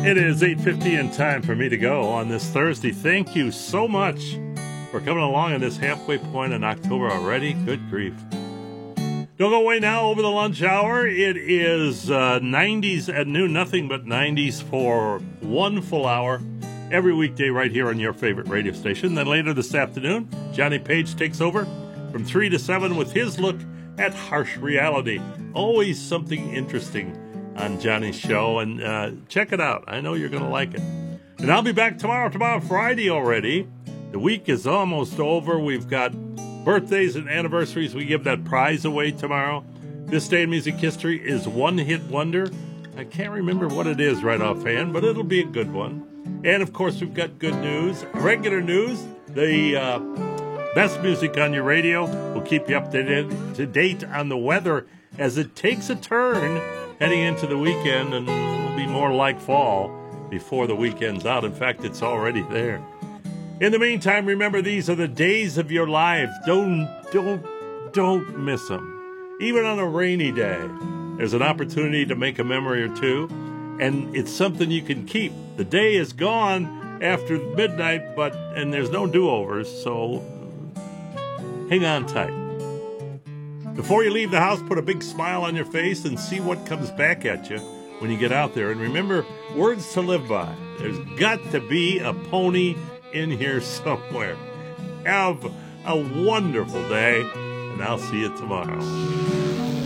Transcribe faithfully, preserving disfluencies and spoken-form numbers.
It is eight fifty and time for me to go on this Thursday. Thank you so much for coming along on this halfway point in October already. Good grief. Don't go away now over the lunch hour. It is uh, nineties at noon, nothing but nineties for one full hour every weekday right here on your favorite radio station. Then later this afternoon, Johnny Page takes over from three to seven with his look at harsh reality. Always something interesting on Johnny's show, and uh, check it out. I know you're going to like it. And I'll be back tomorrow, tomorrow Friday already. The week is almost over. We've got birthdays and anniversaries. We give that prize away tomorrow. This Day in Music History is One Hit Wonder. I can't remember what it is right offhand, but it'll be a good one. And, of course, we've got good news, regular news, the uh, best music on your radio. We'll keep you up to, to date on the weather as it takes a turn heading into the weekend, and it'll be more like fall before the weekend's out. In fact, it's already there. In the meantime, remember, these are the days of your lives. Don't, don't, don't miss them. Even on a rainy day, there's an opportunity to make a memory or two, and it's something you can keep. The day is gone after midnight, but and there's no do-overs, so hang on tight. Before you leave the house, put a big smile on your face and see what comes back at you when you get out there. And remember, words to live by. There's got to be a pony in here somewhere. Have a wonderful day, and I'll see you tomorrow.